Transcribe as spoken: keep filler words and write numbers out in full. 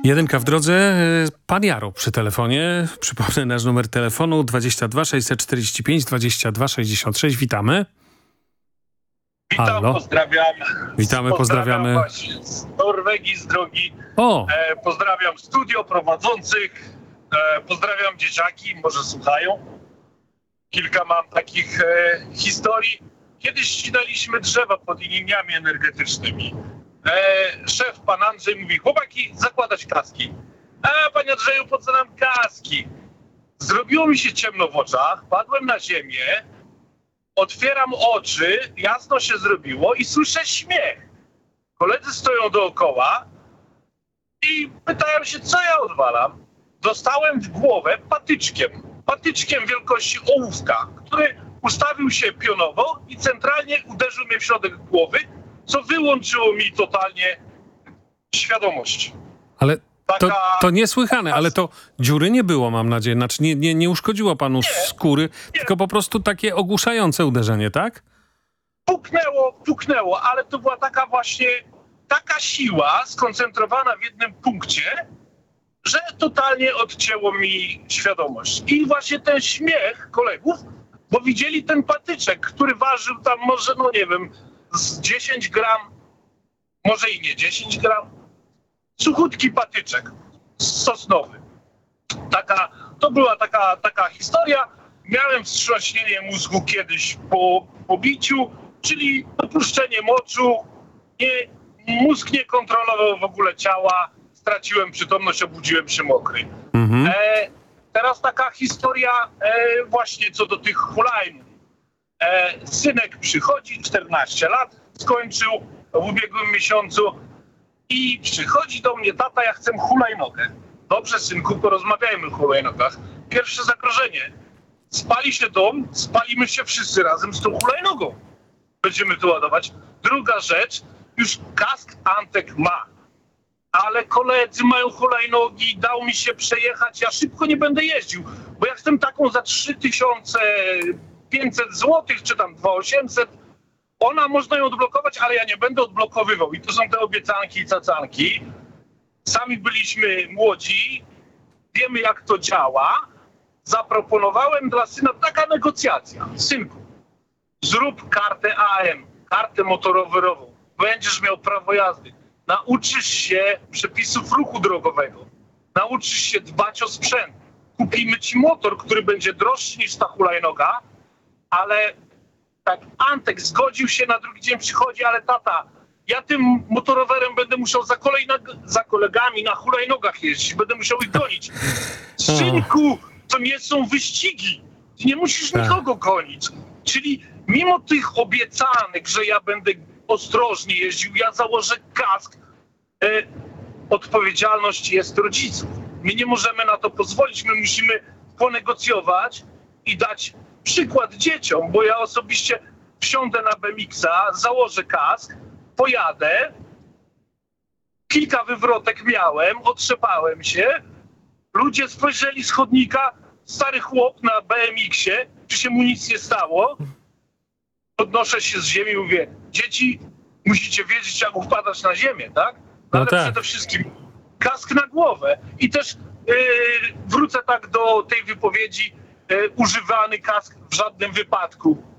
Jedynka w drodze. Pan Jaro przy telefonie. Przypomnę nasz numer telefonu dwadzieścia dwa sześćset czterdzieści pięć dwadzieścia dwa sześćdziesiąt sześć. Witamy. Witam, Halo. pozdrawiam. Witamy, pozdrawiamy. Właśnie z Norwegii, z drogi. O! E, pozdrawiam studio prowadzących. E, pozdrawiam dzieciaki, może słuchają. Kilka mam takich e, historii. Kiedyś ścinaliśmy drzewa pod liniami energetycznymi. E, szef, pan Andrzej, mówi: chłopaki, zakładać kaski. A, panie Andrzeju, po co nam kaski? Zrobiło mi się ciemno w oczach, padłem na ziemię, otwieram oczy, jasno się zrobiło i słyszę śmiech. Koledzy stoją dookoła i pytają się, co ja odwalam. Dostałem w głowę patyczkiem, patyczkiem wielkości ołówka, który ustawił się pionowo i centralnie uderzył mnie w środek głowy, co wyłączyło mi totalnie świadomość. Ale to, Taka... to niesłychane, ale to dziury nie było, mam nadzieję. Znaczy nie, nie, nie uszkodziło panu Nie, skóry, nie. tylko po prostu takie ogłuszające uderzenie, tak? Puknęło, puknęło, ale to była taka właśnie, taka siła skoncentrowana w jednym punkcie, że totalnie odcięło mi świadomość. I właśnie ten śmiech kolegów, bo widzieli ten patyczek, który ważył tam może, no nie wiem, z dziesięć gram, może i nie dziesięć gram, suchutki patyczek sosnowy. Taka, to była taka, taka historia. Miałem wstrząśnienie mózgu kiedyś po pobiciu, czyli opuszczenie moczu. Nie, mózg nie kontrolował w ogóle ciała. Straciłem przytomność, obudziłem się mokry. Mhm. E, teraz taka historia e, właśnie co do tych hulajnóg. E, synek przychodzi, czternaście lat, skończył w ubiegłym miesiącu i przychodzi do mnie: tata, ja chcę hulajnogę. Dobrze, synku, porozmawiajmy o hulajnogach. Pierwsze zagrożenie. Spali się dom, spalimy się wszyscy razem z tą hulajnogą. Będziemy tu ładować. Druga rzecz, już kask Antek ma, ale koledzy mają hulajnogi, dał mi się przejechać, ja szybko nie będę jeździł, bo ja chcę taką za trzy tysiące pięćset złotych, czy tam dwa tysiące osiemset. Ona, można ją odblokować, ale ja nie będę odblokowywał. I to są te obiecanki i cacanki. Sami byliśmy młodzi, wiemy jak to działa. Zaproponowałem dla syna, taka negocjacja: synku, zrób kartę A M, kartę motorowerową, będziesz miał prawo jazdy, nauczysz się przepisów ruchu drogowego, nauczysz się dbać o sprzęt, kupimy ci motor, który będzie droższy niż ta hulajnoga, ale tak Antek zgodził się, na drugi dzień przychodzi: ale tata, ja tym motorowerem będę musiał za, kolejna, za kolegami na hulajnogach jeździć, będę musiał ich gonić. Synku, to nie są wyścigi. Ty nie musisz tak. nikogo gonić. Czyli mimo tych obiecanek, że ja będę ostrożnie jeździł, ja założę kask, e, odpowiedzialność jest rodziców. My nie możemy na to pozwolić. My musimy ponegocjować i dać przykład dzieciom, bo ja osobiście wsiądę na B M X-a, założę kask, pojadę, kilka wywrotek miałem, otrzepałem się, ludzie spojrzeli z chodnika, stary chłop na B M X-ie, czy się mu nic nie stało? Podnoszę się z ziemi i mówię: dzieci, musicie wiedzieć, jak upadać na ziemię, tak? No, no ale tak. przede wszystkim kask na głowę. I też yy, wrócę tak do tej wypowiedzi: yy, używany kask w żadnym wypadku